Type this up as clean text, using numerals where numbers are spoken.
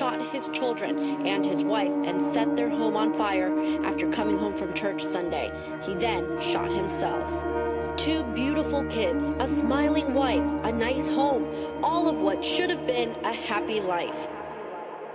shot his children and his wife and set their home on fire after coming home from church Sunday. He then shot himself. 2 beautiful kids, a smiling wife, a nice home, all of what should have been a happy life.